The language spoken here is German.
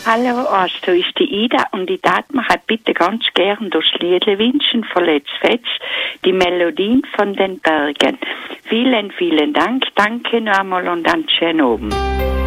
Hallo, also ist die Ida und ich darf mir halt bitte ganz gern das Liedle wünschen von Let's Fetch, die Melodien von den Bergen. Vielen, vielen Dank. Danke noch einmal und einen schönen Abend.